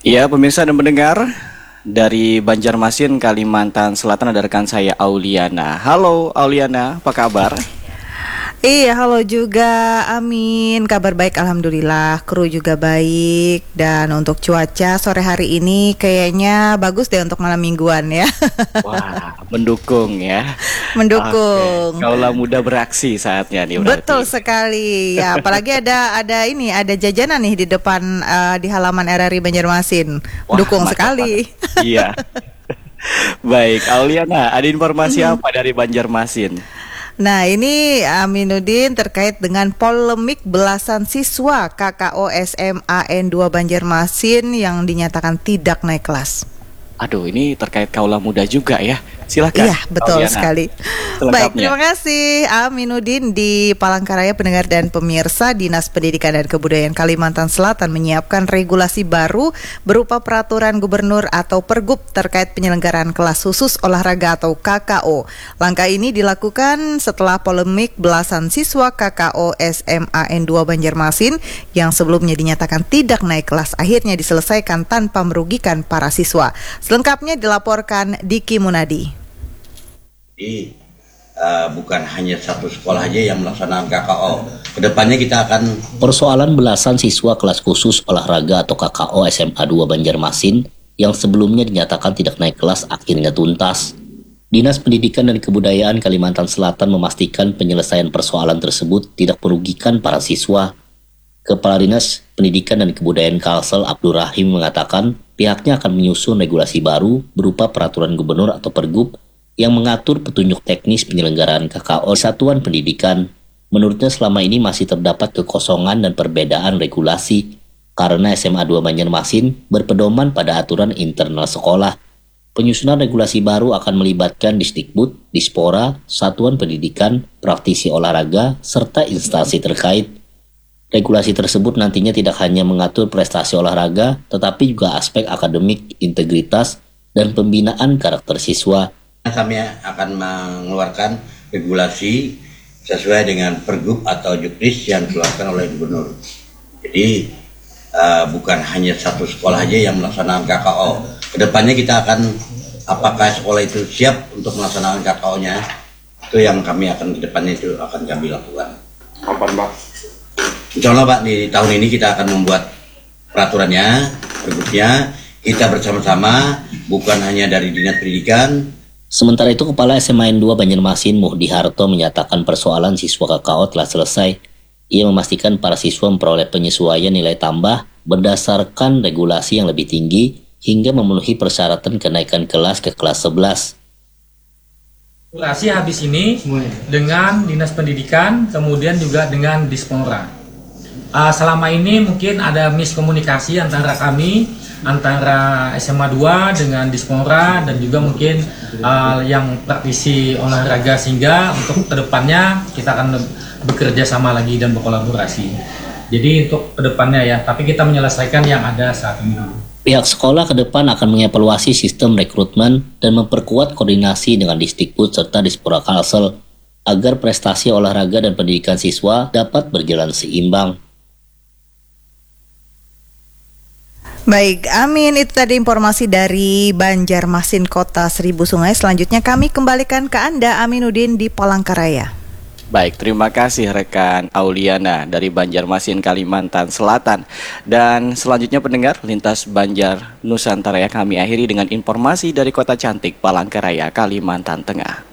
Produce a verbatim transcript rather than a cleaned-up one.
Ya, pemirsa dan pendengar, dari Banjarmasin, Kalimantan Selatan ada rekan saya Auliana. Halo Auliana, apa kabar? Iya, halo juga, Amin. Kabar baik, alhamdulillah. Kru juga baik. Dan untuk cuaca sore hari ini kayaknya bagus deh untuk malam mingguan ya. Wah, mendukung ya. Oke, Mendukung. kaulah muda beraksi saatnya nih Betul berarti. sekali. Ya, apalagi ada ada ini, ada jajanan nih di depan eh, di halaman R R I Banjarmasin. Wah, Mendukung mantap banget. sekali. Iya. Baik, Auliana, ada informasi apa dari Banjarmasin? Nah, ini Aminuddin terkait dengan polemik belasan siswa K K O S M A N dua Banjarmasin yang dinyatakan tidak naik kelas. Aduh, ini terkait kaulah muda juga ya. Silakan, Iya, betul Auliana, sekali. Baik, selengkapnya. terima kasih Aminuddin di Palangkaraya. Pendengar dan pemirsa, Dinas Pendidikan dan Kebudayaan Kalimantan Selatan menyiapkan regulasi baru berupa peraturan gubernur atau pergub terkait penyelenggaraan kelas khusus olahraga atau K K O. Langkah ini dilakukan setelah polemik belasan siswa K K O S M A N dua Banjarmasin yang sebelumnya dinyatakan tidak naik kelas akhirnya diselesaikan tanpa merugikan para siswa. Selengkapnya dilaporkan Diki Munadi. Jadi uh, bukan hanya satu sekolah aja yang melaksanakan K K O. Kedepannya kita akan Persoalan belasan siswa kelas khusus olahraga atau K K O S M A dua Banjarmasin yang sebelumnya dinyatakan tidak naik kelas akhirnya tuntas. Dinas Pendidikan dan Kebudayaan Kalimantan Selatan memastikan penyelesaian persoalan tersebut tidak merugikan para siswa. Kepala Dinas Pendidikan dan Kebudayaan Kalsel Abdul Rahim mengatakan pihaknya akan menyusun regulasi baru berupa peraturan gubernur atau pergub yang mengatur petunjuk teknis penyelenggaraan K K O satuan pendidikan. Menurutnya selama ini masih terdapat kekosongan dan perbedaan regulasi karena S M A dua Banjarmasin berpedoman pada aturan internal sekolah. Penyusunan regulasi baru akan melibatkan Disdikbud, Dispora, satuan pendidikan, praktisi olahraga, serta instansi terkait. Regulasi tersebut nantinya tidak hanya mengatur prestasi olahraga, tetapi juga aspek akademik, integritas, dan pembinaan karakter siswa. kami akan mengeluarkan regulasi sesuai dengan pergub atau juknis yang dikeluarkan oleh gubernur. Jadi uh, bukan hanya satu sekolah aja yang melaksanakan K K O. Kedepannya kita akan, apakah sekolah itu siap untuk melaksanakan K K O-nya, itu yang kami akan kedepannya itu akan kami lakukan. Kapan, Pak? Insya Allah Pak, di tahun ini kita akan membuat peraturannya, pergubnya, kita bersama-sama, bukan hanya dari Dinas Pendidikan. Sementara itu, Kepala S M A N dua Banjarmasin Muhdi Harto menyatakan persoalan siswa K K O telah selesai. Ia memastikan para siswa memperoleh penyesuaian nilai tambah berdasarkan regulasi yang lebih tinggi hingga memenuhi persyaratan kenaikan kelas ke kelas sebelas. Regulasi habis ini dengan Dinas Pendidikan, kemudian juga dengan Dispora. Uh, selama ini mungkin ada miskomunikasi antara kami, antara S M A dua dengan Dispora dan juga mungkin uh, yang praktisi olahraga, sehingga untuk kedepannya kita akan bekerja sama lagi dan berkolaborasi. Jadi untuk kedepannya ya, tapi kita menyelesaikan yang ada saat ini dulu. Pihak sekolah ke depan akan mengevaluasi sistem rekrutmen dan memperkuat koordinasi dengan Disdikbud serta Dispora Kalsel agar prestasi olahraga dan pendidikan siswa dapat berjalan seimbang. Baik, Amin, itu tadi informasi dari Banjarmasin Kota Seribu Sungai. Selanjutnya kami kembalikan ke Anda, Aminuddin di Palangkaraya. Baik, terima kasih rekan Auliana dari Banjarmasin, Kalimantan Selatan. Dan selanjutnya pendengar, Lintas Banjar Nusantara ya, kami akhiri dengan informasi dari Kota Cantik Palangkaraya, Kalimantan Tengah.